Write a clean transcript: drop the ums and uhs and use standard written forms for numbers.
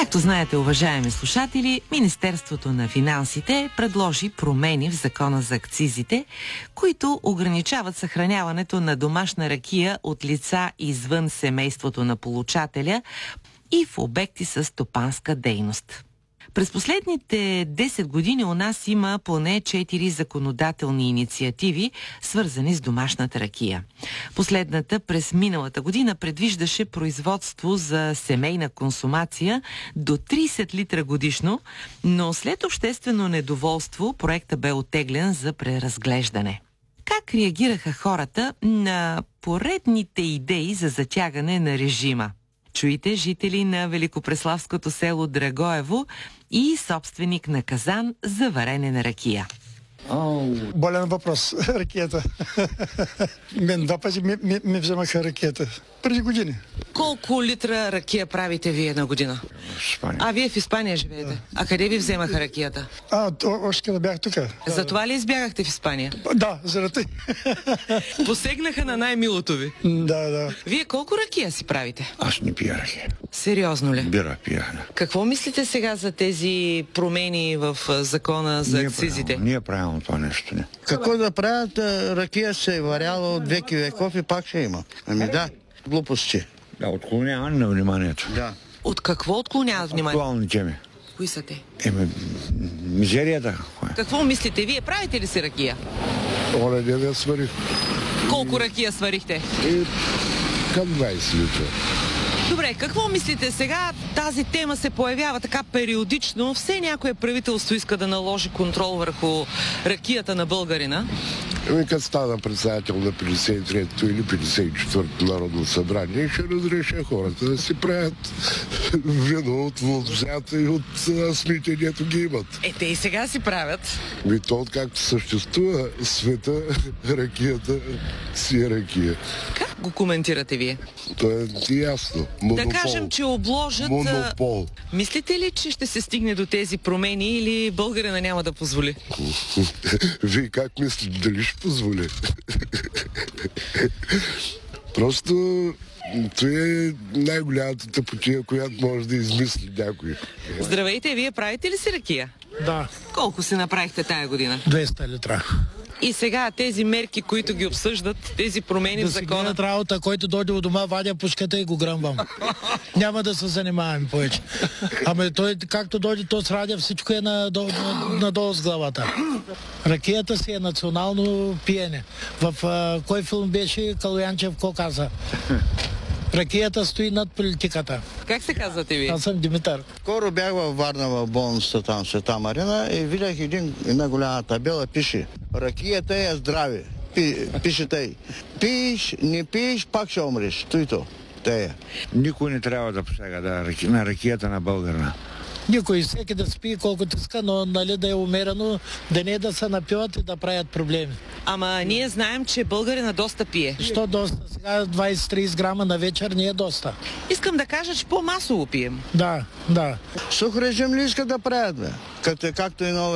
Както знаете, уважаеми слушатели, Министерството на финансите предложи промени в Закона за акцизите, които ограничават съхраняването на домашна ракия от лица извън семейството на получателя и в обекти с стопанска дейност. През последните 10 години у нас има поне 4 законодателни инициативи, свързани с домашната ракия. Последната през миналата година предвиждаше производство за семейна консумация до 30 литра годишно, но след обществено недоволство проектът бе оттеглен за преразглеждане. Как реагираха хората на поредните идеи за затягане на режима? Чуйте жители на великопреславското село Драгоево и собственик на казан за варене на ракия. Болен въпрос. Ракията. Мен 2 пъти ми вземаха ракията. Преди години. Колко литра ракия правите вие на година? В Испания. А, вие в Испания живеете? Да. А къде ви вземаха ракията? Още когда бях тук. Затова ли избягахте в Испания? Да, заради. Посегнаха на най-милото ви. Да. Вие колко ракия си правите? Аз не пия ракия. Сериозно ли? Бира пия. Какво мислите сега за тези промени в закона за акцизите? Ние правим това нещо. Не. Какво да правят? Ракия се е варяла от веки веков и пак ще има. Ами да, глупости. Да, отклоняване на вниманието. Да. От какво отклоняват внимание? Актуални теми. Кои са те? Мизерията. Какво мислите? Вие правите ли си ракия? Оля, не я сварих. Колко ракия сварихте? Към 20 литра. Добре, какво мислите сега? Тази тема се появява така периодично. Все някое правителство иска да наложи контрол върху ракията на българина. Като стана председател на 53-то или 54-то Народно събрание, ще разреша хората да си правят вино от лозята и от смите, дето ги имат. Те и сега си правят. То откакто съществува света, ракията си е ракия. Как го коментирате вие? То е ясно. Монопол. Да кажем, че обложат... Монопол. Мислите ли, че ще се стигне до тези промени или българина няма да позволи? Вие как мислите? Дали ще позволи? Просто това е най-голямата тъпотия, която може да измисли някой. Здравейте, вие правите ли си ракия? Да. Колко си направихте тая година? 200 литра. И сега тези мерки, които ги обсъждат, тези промени в закона... Да си гледат работа, който дойде от дома, вадя пушката и го гръмвам. Няма да се занимаваме повече. Ами той, както дойде, то срадя, всичко е надолу с главата. Ракията си е национално пиене. В кой филм беше Калоянчев, ко каза? Ракията стои над политиката. Как се казвате вие? Аз съм Димитър. Скоро бях във Варна в болницата там, Света Марина, и видях една голяма табела, пише: ракията е здраве. Пише тъй: пиеш, не пиеш, пак ще умреш. Тойто. Тея. Никой не трябва да посяга на ракията на българина. Никой, всеки да спи колкото иска, но нали да е умерено, да не да се напиват и да правят проблеми. Ама ние знаем, че българина доста пие. Що доста? Сега 20-30 грама на вечер не е доста. Искам да кажа, че по-масово пием. Да. Сух режим ли искат да правят, бе? Както е ново